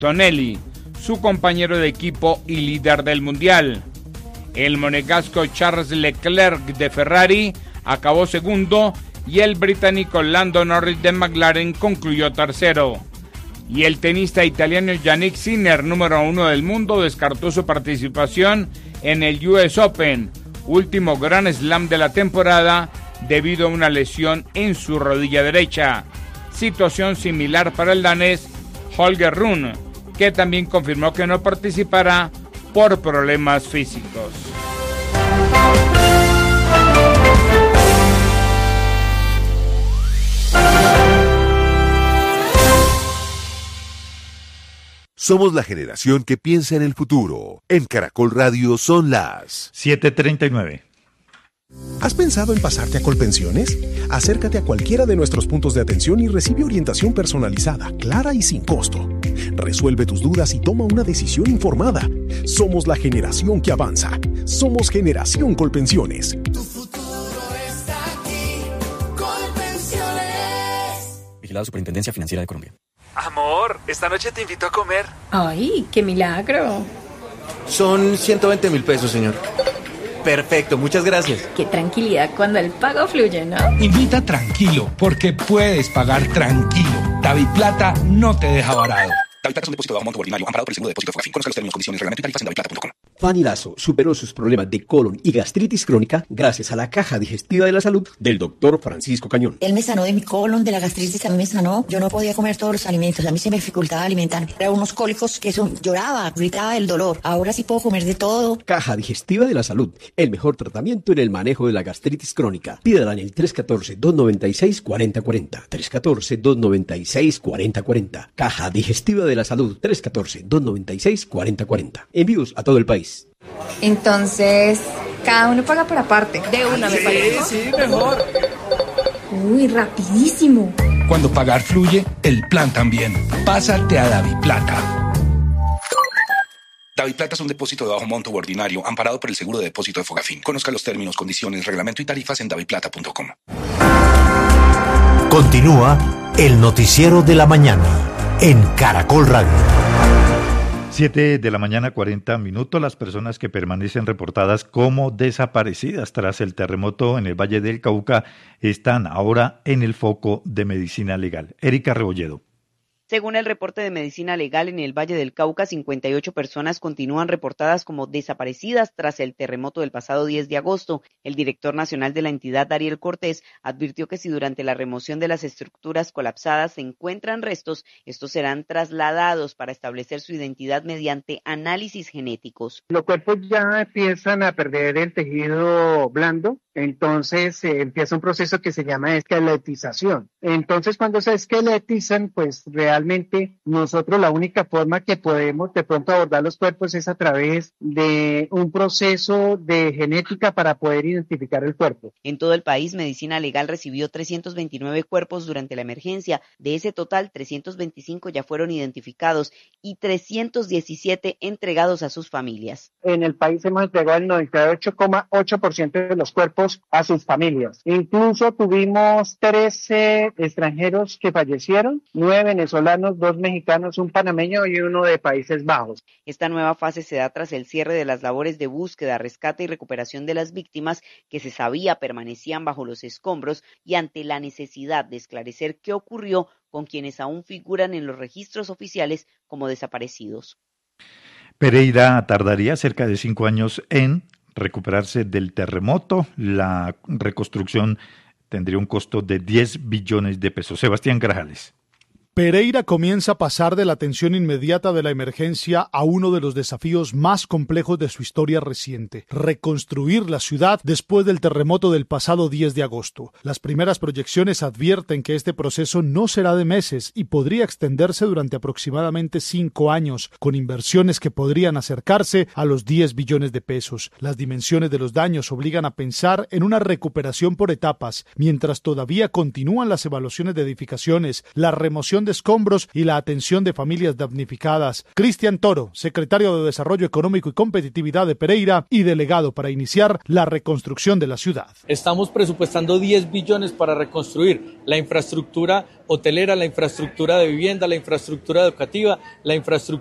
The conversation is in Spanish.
Tonelli, su compañero de equipo y líder del Mundial. El monegasco Charles Leclerc de Ferrari acabó segundo y el británico Lando Norris de McLaren concluyó tercero. Y el tenista italiano Jannik Sinner, número 1 del mundo, descartó su participación en el US Open, último Grand Slam de la temporada, debido a una lesión en su rodilla derecha. Situación similar para el danés Holger Rune, que también confirmó que no participará por problemas físicos. Somos la generación que piensa en el futuro. En Caracol Radio son las 7:39. ¿Has pensado en pasarte a Colpensiones? Acércate a cualquiera de nuestros puntos de atención y recibe orientación personalizada, clara y sin costo. Resuelve tus dudas y toma una decisión informada. Somos la generación que avanza. Somos Generación Colpensiones. Tu futuro está aquí. Colpensiones. Vigilado Superintendencia Financiera de Colombia. Amor, esta noche te invito a comer. ¡Ay, qué milagro! Son 120.000 pesos, señor. Perfecto, muchas gracias. Qué tranquilidad cuando el pago fluye, ¿no? Invita tranquilo, porque puedes pagar tranquilo. DaviPlata no te deja varado. DaviPlata es un depósito de bajo monto ordinario amparado por el seguro de depósito Fogafín. Conozca los términos, condiciones, reglamento y tarifas en daviplata.com. Fanny Lazo superó sus problemas de colon y gastritis crónica gracias a la Caja Digestiva de la Salud del doctor Francisco Cañón. Él me sanó de mi colon, de la gastritis, a mí me sanó. Yo no podía comer todos los alimentos, a mí se me dificultaba alimentarme. Era unos cólicos que lloraba, gritaba del dolor. Ahora sí puedo comer de todo. Caja Digestiva de la Salud, el mejor tratamiento en el manejo de la gastritis crónica. Pídala en el 314-296-4040. 314-296-4040. Caja Digestiva de la Salud, 314-296-4040. Envíos a todo el país. Entonces, cada uno paga por aparte. De una, me parece. Sí, mejor. Uy, rapidísimo. Cuando pagar fluye, el plan también. Pásate a DaviPlata. DaviPlata es un depósito de bajo monto ordinario amparado por el seguro de depósito de Fogafín. Conozca los términos, condiciones, reglamento y tarifas en daviplata.com. Continúa el noticiero de la mañana en Caracol Radio. 7:40 a.m. Las personas que permanecen reportadas como desaparecidas tras el terremoto en el Valle del Cauca están ahora en el foco de medicina legal. Erika Rebolledo. Según el reporte de Medicina Legal, en el Valle del Cauca, 58 personas continúan reportadas como desaparecidas tras el terremoto del pasado 10 de agosto. El director nacional de la entidad, Ariel Cortés, advirtió que si durante la remoción de las estructuras colapsadas se encuentran restos, estos serán trasladados para establecer su identidad mediante análisis genéticos. Los cuerpos ya empiezan a perder el tejido blando, entonces empieza un proceso que se llama esqueletización. Entonces, cuando se esqueletizan, pues realmente nosotros la única forma que podemos de pronto abordar los cuerpos es a través de un proceso de genética para poder identificar el cuerpo. En todo el país, Medicina Legal recibió 329 cuerpos durante la emergencia. De ese total, 325 ya fueron identificados y 317 entregados a sus familias. En el país hemos entregado el 98,8% de los cuerpos a sus familias. Incluso tuvimos 13 extranjeros que fallecieron, 9 venezolanos, 2 mexicanos, un panameño y uno de Países Bajos. Esta nueva fase se da tras el cierre de las labores de búsqueda, rescate y recuperación de las víctimas que se sabía permanecían bajo los escombros y ante la necesidad de esclarecer qué ocurrió con quienes aún figuran en los registros oficiales como desaparecidos. Pereira tardaría cerca de 5 años en recuperarse del terremoto. La reconstrucción tendría un costo de 10 billones de pesos. Sebastián Grajales. Pereira comienza a pasar de la atención inmediata de la emergencia a uno de los desafíos más complejos de su historia reciente: reconstruir la ciudad después del terremoto del pasado 10 de agosto. Las primeras proyecciones advierten que este proceso no será de meses y podría extenderse durante aproximadamente 5 años, con inversiones que podrían acercarse a los 10 billones de pesos. Las dimensiones de los daños obligan a pensar en una recuperación por etapas, mientras todavía continúan las evaluaciones de edificaciones, la remoción recolección de escombros y la atención de familias damnificadas. Cristian Toro, secretario de Desarrollo Económico y Competitividad de Pereira y delegado para iniciar la reconstrucción de la ciudad. Estamos presupuestando 10 billones para reconstruir la infraestructura hotelera, la infraestructura de vivienda, la infraestructura educativa, la infraestructura